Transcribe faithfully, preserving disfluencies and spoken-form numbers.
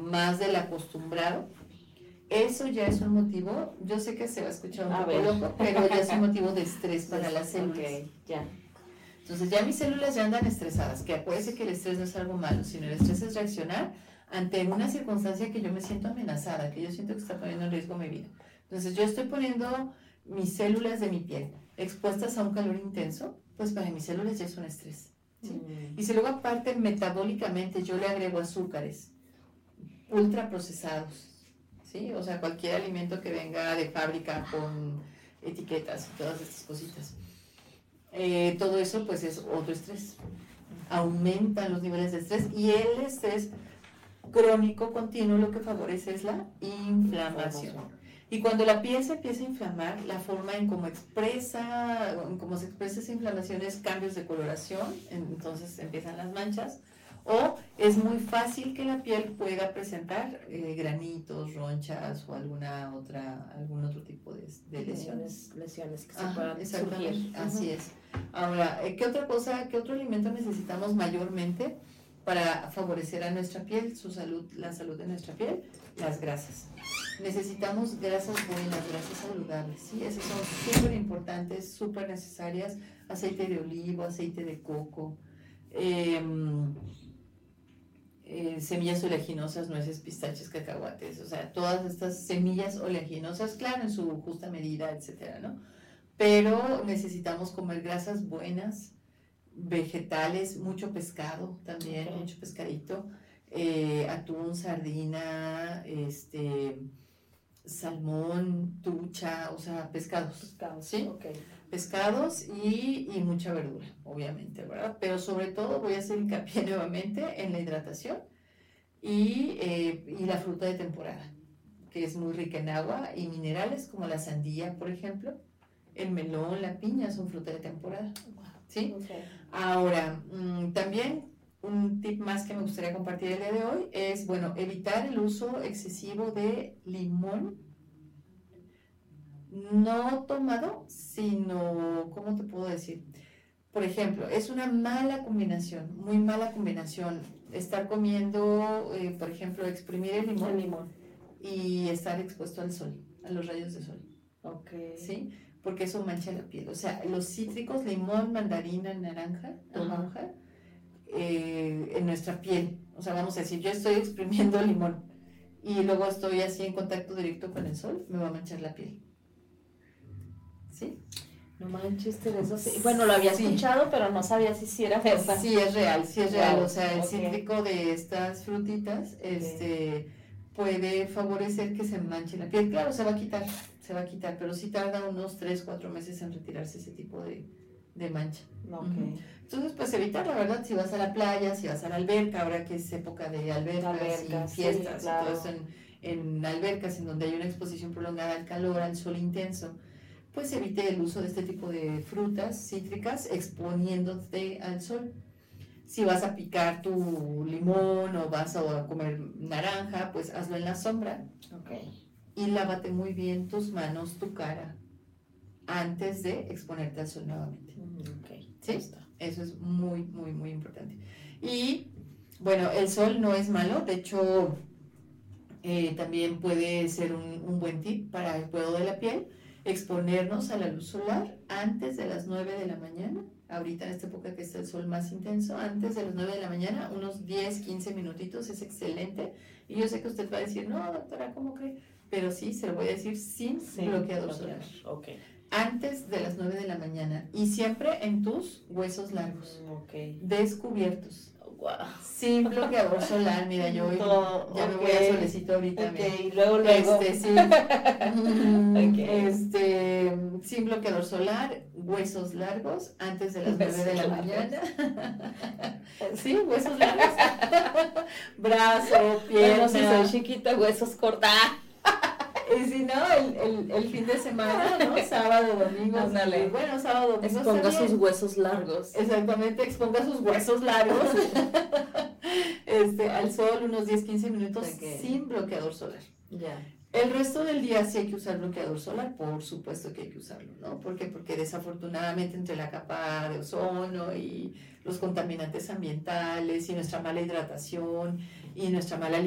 más del acostumbrado, eso ya es un motivo, yo sé que se va a escuchar un a poco ver. loco, pero ya es un motivo de estrés para las células. Okay, ya. Entonces ya mis células ya andan estresadas, que acuérdense que el estrés no es algo malo, sino el estrés es reaccionar ante una circunstancia que yo me siento amenazada, que yo siento que está poniendo en riesgo mi vida. Entonces yo estoy poniendo mis células de mi piel expuestas a un calor intenso, pues para mis células ya es un estrés, ¿sí? Mm. Y si luego aparte metabólicamente yo le agrego azúcares ultraprocesados, ¿sí? O sea, cualquier alimento que venga de fábrica con etiquetas y todas estas cositas. Eh, todo eso pues es otro estrés. Aumentan los niveles de estrés y el estrés crónico continuo lo que favorece es la inflamación. Y cuando la piel se empieza a inflamar, la forma en cómo expresa, en cómo se expresa esa inflamación es cambios de coloración, entonces empiezan las manchas, o es muy fácil que la piel pueda presentar eh, granitos, ronchas o alguna otra, algún otro tipo de, de lesiones. Lesiones que se Ajá, puedan exactamente, surgir. Así uh-huh. es. Ahora, ¿qué otra cosa, qué otro alimento necesitamos mayormente para favorecer a nuestra piel, su salud, la salud de nuestra piel? Las grasas. Necesitamos grasas buenas, grasas saludables, ¿sí? Esas son súper importantes, súper necesarias. Aceite de olivo, aceite de coco, eh, eh, semillas oleaginosas, nueces, pistaches, cacahuates, o sea, todas estas semillas oleaginosas, claro, en su justa medida, etcétera, ¿no? Pero necesitamos comer grasas buenas, vegetales, mucho pescado también, okay. mucho pescadito, eh, atún, sardina, este, salmón, trucha, o sea, pescados, pescados, ¿sí? Okay. Pescados y, y mucha verdura, obviamente, ¿verdad? Pero sobre todo voy a hacer hincapié nuevamente en la hidratación y, eh, y la fruta de temporada, que es muy rica en agua y minerales, como la sandía, por ejemplo, el melón, la piña son fruta de temporada, ¿sí? Okay. Ahora, mmm, también un tip más que me gustaría compartir el día de hoy es, bueno, evitar el uso excesivo de limón, no tomado, sino, ¿cómo te puedo decir? Por ejemplo, es una mala combinación, muy mala combinación, estar comiendo, eh, por ejemplo, exprimir el limón, el limón y estar expuesto al sol, a los rayos de sol. Ok. ¿Sí? Porque eso mancha la piel. O sea, los cítricos, limón, mandarina, naranja, toronja, eh, en nuestra piel. O sea, vamos a decir, yo estoy exprimiendo limón y luego estoy así en contacto directo con el sol, me va a manchar la piel. ¿Sí? No manches, eso sí. Bueno, lo había escuchado, sí. pero no sabía si sí era verdad. Sí, es real, sí es real. Wow. O sea, el okay. cítrico de estas frutitas, okay. este, puede favorecer que se manche la piel. Claro, se va a quitar, se va a quitar, pero sí tarda unos tres, cuatro meses en retirarse ese tipo de, de mancha. Okay. Uh-huh. Entonces, pues evitar, la verdad, si vas a la playa, si vas a la alberca, ahora que es época de albercas, albercas y fiestas, sí, claro. y todo eso en, en albercas en donde hay una exposición prolongada al calor, al sol intenso, pues evite el uso de este tipo de frutas cítricas exponiéndote al sol. Si vas a picar tu limón o vas a comer naranja, pues hazlo en la sombra. Okay. Y lávate muy bien tus manos, tu cara, antes de exponerte al sol nuevamente. Okay. ¿Sí? Eso es muy, muy, muy importante. Y, bueno, el sol no es malo, de hecho, eh, también puede ser un, un buen tip para el cuidado de la piel. Exponernos a la luz solar antes de las nueve de la mañana, ahorita en esta época que está el sol más intenso, antes de las nueve de la mañana, unos diez, quince minutitos, es excelente. Y yo sé que usted va a decir, no, doctora, ¿cómo cree? Pero sí, se lo voy a decir sin sí, bloqueador solar. Okay. Antes de las nueve de la mañana y siempre en tus huesos largos, okay. descubiertos. Wow. Sin bloqueador solar, mira, yo hoy oh, ya okay. me voy a solecito ahorita. Okay. Luego, luego. Este, sí. okay. este, sin bloqueador solar, huesos largos, antes de las nueve de la largos. mañana. Sí, huesos largos. Brazo, pierna. Bueno, si soy chiquita, huesos cortos. Y si no, el, el, el fin de semana, ¿no? Sábado, domingo. Ándale. Bueno, sábado, domingo. Exponga sus huesos largos. Exactamente, exponga sus huesos largos este, al sol unos diez, quince minutos okay. sin bloqueador solar. Ya. Yeah. El resto del día sí hay que usar bloqueador solar, por supuesto que hay que usarlo, ¿no? ¿Por qué? Porque desafortunadamente entre la capa de ozono y los contaminantes ambientales y nuestra mala hidratación y nuestra mala